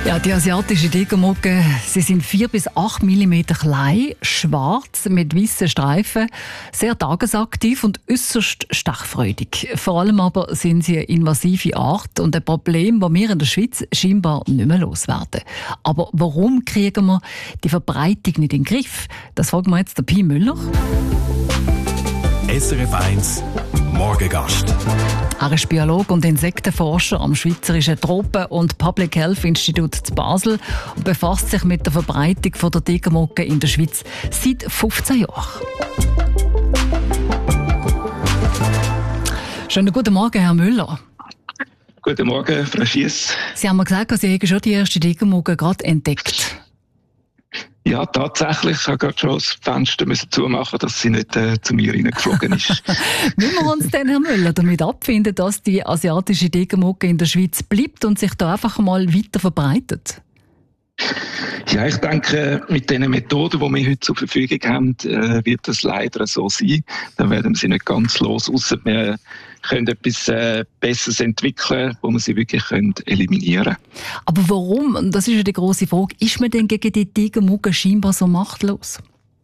Ja, die asiatischen Tigermuggen, sie sind 4 bis 8 Millimeter klein, schwarz mit weißen Streifen, sehr tagesaktiv und äußerst stechfreudig. Vor allem aber sind sie eine invasive Art und ein Problem, das wir in der Schweiz scheinbar nicht mehr loswerden. Aber warum kriegen wir die Verbreitung nicht in den Griff? Das fragen wir jetzt den Pi Müller. SRF 1 Morgengast. Er ist Biologe und Insektenforscher am Schweizerischen Tropen- und Public Health Institut zu Basel und befasst sich mit der Verbreitung der Tigermugge in der Schweiz seit 15 Jahren. Schönen guten Morgen, Herr Müller. Guten Morgen, Frau Schiess. Sie haben mir gesagt, Sie haben schon die erste Tigermugge gerade entdeckt. Ja, tatsächlich. Ich habe gerade schon das Fenster zumachen, dass sie nicht zu mir reingeflogen ist. Müssen wir uns denn, Herr Müller, damit abfinden, dass die asiatische Tigermugge in der Schweiz bleibt und sich da einfach mal weiter verbreitet? Ja, ich denke, mit den Methoden, die wir heute zur Verfügung haben, wird das leider so sein. Dann werden wir sie nicht ganz los, ausser wir können etwas Besseres entwickeln, wo wir sie wirklich eliminieren können. Aber warum, und das ist ja die grosse Frage, ist man denn gegen die Tigermugge scheinbar so machtlos?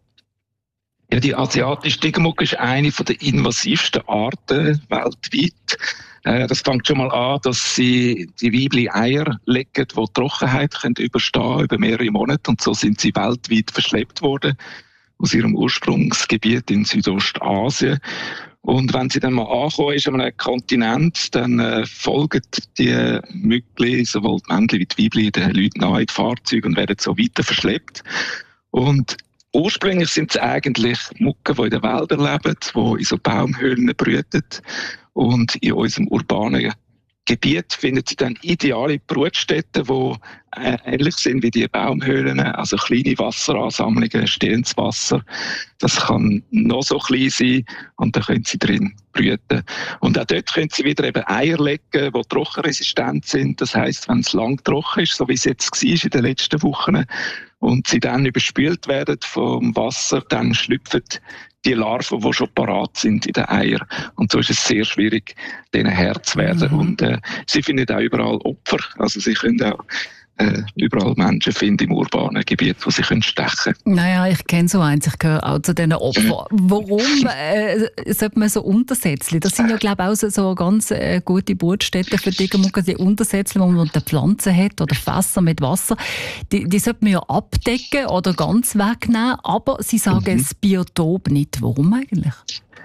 Ja, die asiatische Tigermugge ist eine der invasivsten Arten weltweit. Das fängt schon mal an, dass sie die weiblichen Eier legen, die Trockenheit überstehen können über mehrere Monate. Und so sind sie weltweit verschleppt worden aus ihrem Ursprungsgebiet in Südostasien. Und wenn sie dann mal angekommen ist an einem Kontinent, dann folgen die Müggli, sowohl die Männchen wie die Weibchen, den Leuten nach in die Fahrzeuge und werden so weiter verschleppt. Und ursprünglich sind es eigentlich Muggen, die in den Wäldern leben, die in so Baumhöhlen brüten. Und in unserem urbanen Gebiet finden sie dann ideale Brutstätten, die ähnlich sind wie die Baumhöhlen, also kleine Wasseransammlungen, stehendes Wasser. Das kann noch so klein sein und da können sie drin brüten. Und auch dort können sie wieder eben Eier legen, die trockenresistent sind. Das heisst, wenn es lang trocken ist, so wie es jetzt war in den letzten Wochen, und sie dann überspült werden vom Wasser, dann schlüpfen die Larven, die schon parat sind in den Eiern. Und so ist es sehr schwierig, denen Herr zu werden. Und sie finden auch überall Opfer. Also sie können auch überall Menschen finden im urbanen Gebiet, die sie stechen können. Naja, ich kenne so eins, ich gehöre auch zu diesen Opfern. Warum sollte man so Untersätzchen? Das sind ja, glaube ich, auch so ganz gute Brutstätten für Tigermuggen, die Untersätzchen, wo man Pflanzen hat oder Fässer mit Wasser. Die sollte man ja abdecken oder ganz wegnehmen, aber Sie sagen das Biotop nicht. Warum eigentlich?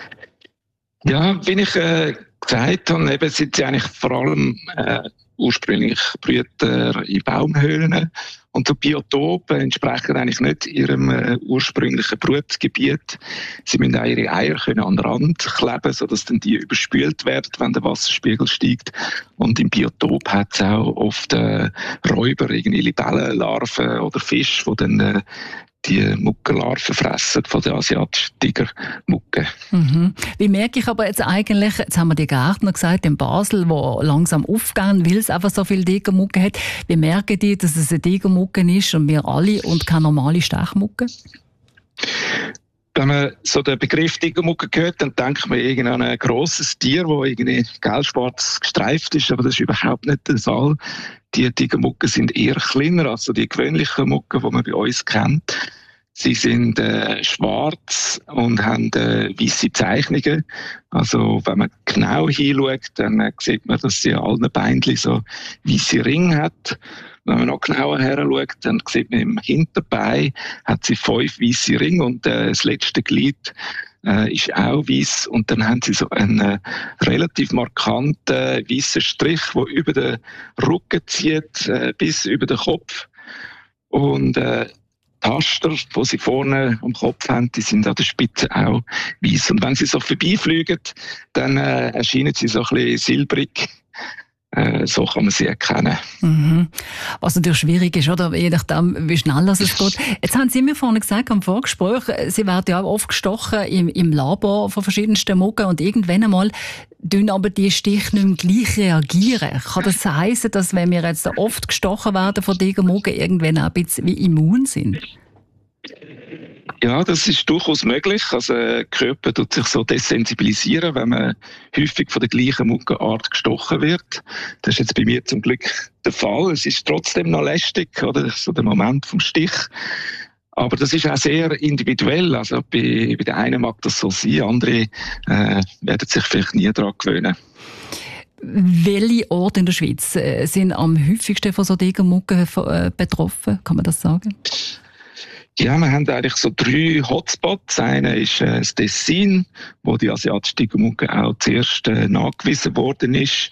Ja, wie ich gesagt habe, eben sind sie eigentlich vor allem ursprünglich Brüter in Baumhöhlen. Und die Biotope entsprechen eigentlich nicht ihrem ursprünglichen Brutgebiet. Sie müssen auch ihre Eier können an den Rand kleben, sodass dann die überspült werden, wenn der Wasserspiegel steigt. Und im Biotop hat es auch oft Räuber, irgendwie Libellenlarven oder Fische, die dann die Muggenlarven fressen von der asiatischen Tigermugge. Wie merke ich aber jetzt eigentlich, jetzt haben wir die Gärtner gesagt in Basel, die langsam aufgehen, weil es einfach so viele Tigermuggen hat. Wie merken die, dass es eine Tigermugge ist und wir alle und keine normale Stechmugge? Wenn man so den Begriff Tigermugge hört, dann denkt man irgendwie an ein grosses Tier, das irgendwie gelb-schwarz gestreift ist, aber das ist überhaupt nicht der Fall. Die Tigermuggen sind eher kleiner als so die gewöhnlichen Muggen, die man bei uns kennt. Sie sind schwarz und haben weisse Zeichnungen. Also wenn man genau hinschaut, dann sieht man, dass sie an allen Beinchen so weisse Ringe hat. Wenn man noch genauer her schaut, dann sieht man im Hinterbein hat sie 5 weisse Ringe und das letzte Glied ist auch weiss. Und dann haben sie so einen relativ markanten weißen Strich, der über den Rücken zieht, bis über den Kopf. Und Taster, die sie vorne am Kopf haben, die sind an der Spitze auch weiss. Und wenn sie so vorbeifliegen, dann erscheinen sie so ein bisschen silbrig. So kann man sie erkennen. Was natürlich schwierig ist, oder? Je nachdem, wie schnell es geht. Jetzt haben Sie mir vorhin gesagt, am Vorgespräch, Sie werden ja auch oft gestochen im Labor von verschiedensten Muggen und irgendwann einmal tun aber die Stiche nicht mehr gleich reagieren. Kann das heissen, dass wenn wir jetzt oft gestochen werden von Tigermuggen, irgendwann auch ein bisschen wie immun sind? Ja, das ist durchaus möglich. Also, der Körper tut sich so desensibilisieren, wenn man häufig von der gleichen Muggenart gestochen wird. Das ist jetzt bei mir zum Glück der Fall. Es ist trotzdem noch lästig, oder? So der Moment vom Stich. Aber das ist auch sehr individuell. Also bei den einen mag das so sein, andere werden sich vielleicht nie daran gewöhnen. Welche Orte in der Schweiz sind am häufigsten von so Tigermuggen betroffen? Kann man das sagen? Ja, wir haben eigentlich so 3 Hotspots. Einer ist das Tessin, wo die asiatische Tigermugge auch zuerst nachgewiesen worden ist,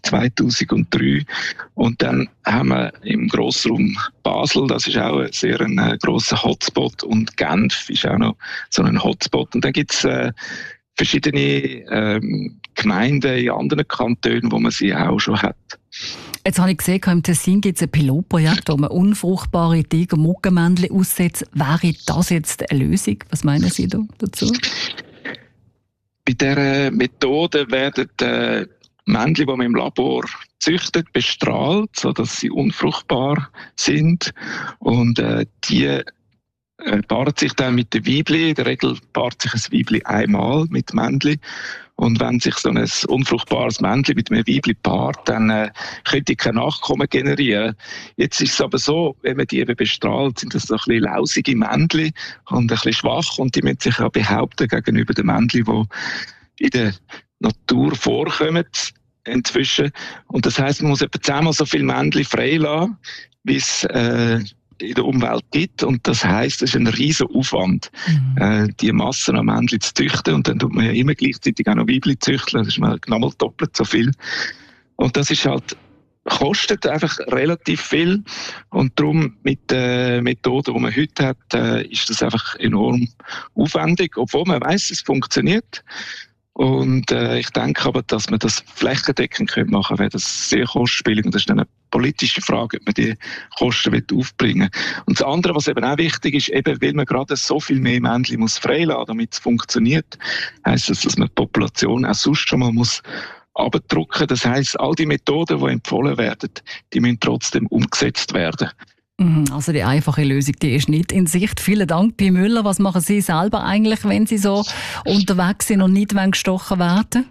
2003. Und dann haben wir im Grossraum Basel, das ist auch ein sehr grosser Hotspot. Und Genf ist auch noch so ein Hotspot. Und dann gibt es verschiedene Gemeinden in anderen Kantonen, wo man sie auch schon hat. Jetzt habe ich gesehen, im Tessin gibt es ein Pilotprojekt, wo man unfruchtbare Tiger-Muggenmännchen aussetzt. Wäre das jetzt eine Lösung? Was meinen Sie dazu? Bei dieser Methode werden Männchen, die man im Labor züchtet, bestrahlt, sodass sie unfruchtbar sind. Und die paaren sich dann mit den Weibli. In der Regel paart sich ein Weibli einmal mit Männchen. Und wenn sich so ein unfruchtbares Männchen mit einem Weibli paart, dann könnte ich kein Nachkommen generieren. Jetzt ist es aber so, wenn man die eben bestrahlt, sind das so ein bisschen lausige Männchen und ein bisschen schwach. Und die müssen sich ja behaupten gegenüber den Männchen, die in der Natur vorkommen inzwischen. Und das heisst, man muss etwa 10-mal so viele Männchen freilassen, wie es in der Umwelt gibt. Und das heisst, es ist ein riesen Aufwand, die Massen an Männchen zu züchten. Und dann tut man ja immer gleichzeitig auch noch Weibchen züchten. Das ist mal nochmal doppelt so viel. Und das ist halt, kostet einfach relativ viel. Und darum mit der Methode, die man heute hat, ist das einfach enorm aufwendig. Obwohl man weiss, es funktioniert. Und ich denke aber, dass man das flächendeckend machen könnte, wäre das sehr kostspielig. Und das ist dann eine politische Frage, ob man die Kosten aufbringen will. Und das andere, was eben auch wichtig ist, eben, weil man gerade so viel mehr Männchen muss freilassen, damit es funktioniert, heisst das, dass man die Population auch sonst schon mal muss abdrucken. Das heisst, all die Methoden, die empfohlen werden, die müssen trotzdem umgesetzt werden. Also die einfache Lösung, die ist nicht in Sicht. Vielen Dank, Pi Müller. Was machen Sie selber eigentlich, wenn Sie so unterwegs sind und nicht gestochen werden?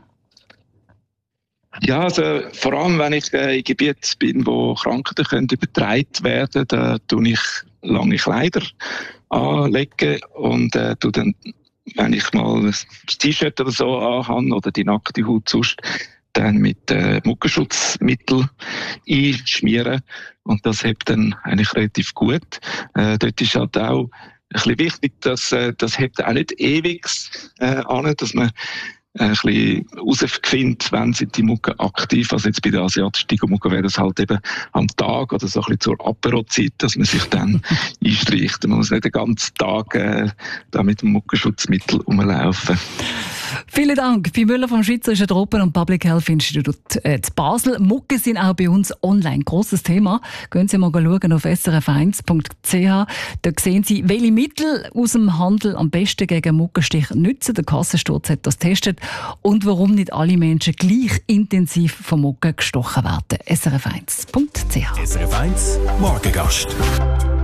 Ja, also vor allem, wenn ich in Gebieten bin, wo Krankheiten übertragen werden, da tue ich lange Kleider anlegen und tue dann, wenn ich mal ein T-Shirt oder so anhabe oder die nackte Haut sonst, dann mit Muggenschutzmittel einschmieren. Und das hebt dann eigentlich relativ gut. Dort ist halt auch ein bisschen wichtig, dass das hebt auch nicht ewig an, dass man ein bisschen herausfindet, wenn sind die Muggen aktiv. Also jetzt bei der asiatischen Tigermugge wäre das halt eben am Tag oder so ein bisschen zur Aperozeit, dass man sich dann einstreicht. Man muss nicht den ganzen Tag da mit dem Muggenschutzmittel rumlaufen. Vielen Dank. Pi Müller vom Schweizerischen Tropen- und Public Health Institut zu Basel. Muggen sind auch bei uns online. Grosses Thema. Gehen Sie mal schauen auf srf1.ch. Da sehen Sie, welche Mittel aus dem Handel am besten gegen Muggenstich nützen. Der Kassensturz hat das getestet. Und warum nicht alle Menschen gleich intensiv von Muggen gestochen werden. srf1.ch. SRF 1 Morgengast.